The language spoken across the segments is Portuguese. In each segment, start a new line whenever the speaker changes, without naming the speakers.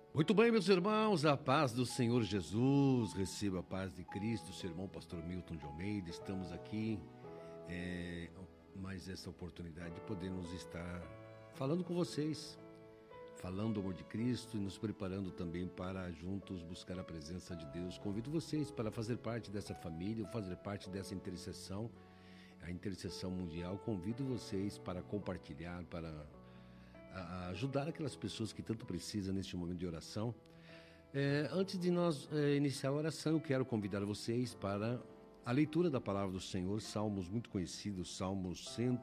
Muito bem, meus irmãos, a paz do Senhor Jesus, receba a paz de Cristo, seu irmão pastor Milton de Almeida. Estamos aqui, mais essa oportunidade de podermos estar falando com vocês, falando do amor de Cristo e nos preparando também para juntos buscar a presença de Deus. Convido vocês para fazer parte dessa família, fazer parte dessa intercessão, a intercessão mundial. Convido vocês para compartilhar, para ajudar aquelas pessoas que tanto precisam neste momento de oração. Antes de nós iniciar a oração, eu quero convidar vocês para a leitura da palavra do Senhor, Salmos muito conhecidos, Salmos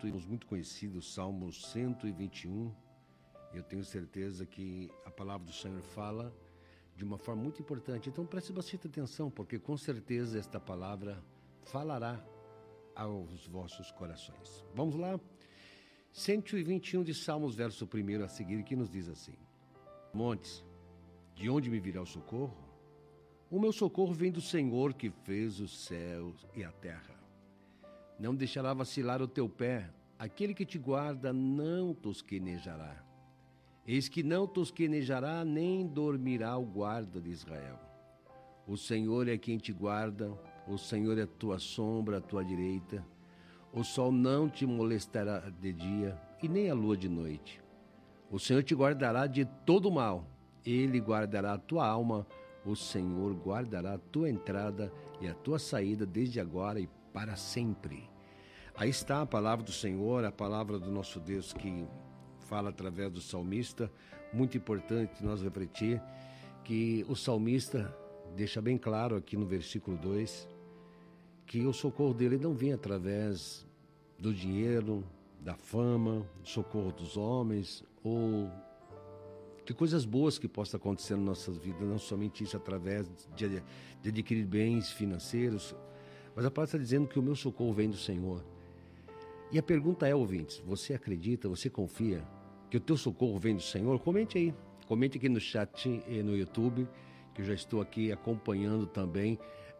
121. Eu tenho certeza que a palavra do Senhor fala de uma forma muito importante. Então preste bastante atenção, porque com certeza esta palavra falará aos vossos corações. Vamos lá? 121 de Salmos, verso 1 a seguir, que nos diz assim: Montes, de onde me virá o socorro? O meu socorro vem do Senhor que fez os céus e a terra. Não deixará vacilar o teu pé, aquele que te guarda não tosquenejará. Eis que não tosquenejará, nem dormirá o guarda de Israel. O Senhor é quem te guarda, o Senhor é a tua sombra, a tua direita. O sol não te molestará de dia, e nem a lua de noite. O Senhor te guardará de todo mal. Ele guardará a tua alma. O Senhor guardará a tua entrada e a tua saída desde agora e para sempre. Aí está a palavra do Senhor, a palavra do nosso Deus que fala através do salmista. Muito importante nós refletir que o salmista deixa bem claro aqui no versículo 2 que o socorro dele não vem através do dinheiro, da fama, do socorro dos homens ou de coisas boas que possam acontecer nas nossas vidas, não somente isso através de adquirir bens financeiros, mas a palavra está dizendo que o meu socorro vem do Senhor. E a pergunta é, ouvintes, você acredita, você confia que o teu socorro vem do Senhor? Comente aí, comente aqui no chat e no YouTube, que eu já estou aqui acompanhando também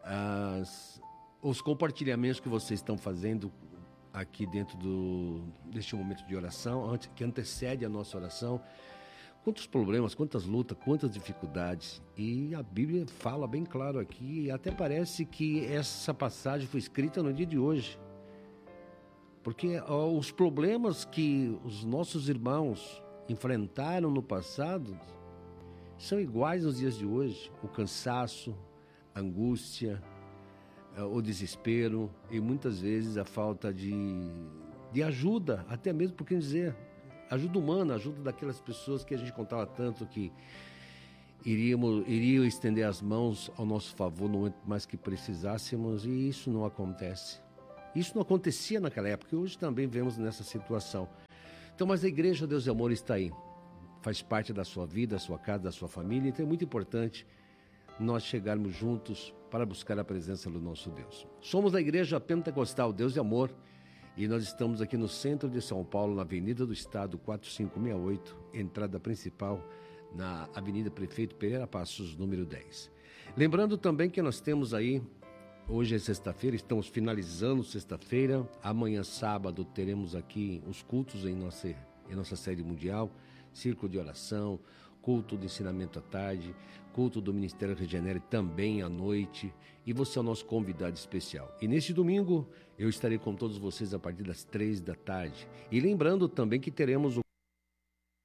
os compartilhamentos que vocês estão fazendo aqui dentro deste momento de oração, que antecede a nossa oração. Quantos problemas, quantas lutas, quantas dificuldades. E a Bíblia fala bem claro aqui, e até parece que essa passagem foi escrita no dia de hoje. Porque os problemas que os nossos irmãos enfrentaram no passado são iguais nos dias de hoje. O cansaço, a angústia, o desespero e muitas vezes a falta de ajuda, até mesmo, por que dizer, ajuda humana, ajuda daquelas pessoas que a gente contava tanto que iriam estender as mãos ao nosso favor no momento mais que precisássemos, e isso não acontece. Isso não acontecia naquela época e hoje também vemos nessa situação. Então, mas a Igreja Deus e Amor está aí, faz parte da sua vida, da sua casa, da sua família, então é muito importante nós chegarmos juntos para buscar a presença do nosso Deus. Somos a Igreja Pentecostal Deus e Amor e nós estamos aqui no centro de São Paulo, na Avenida do Estado 4568, entrada principal na Avenida Prefeito Pereira Passos, número 10. Lembrando também que nós temos aí, hoje é sexta-feira, estamos finalizando sexta-feira, amanhã sábado teremos aqui os cultos em nossa sede mundial, círculo de oração, culto de ensinamento à tarde, culto do Ministério Regenere também à noite, e você é o nosso convidado especial. E neste domingo eu estarei com todos vocês a partir das 3 da tarde. E lembrando também que teremos o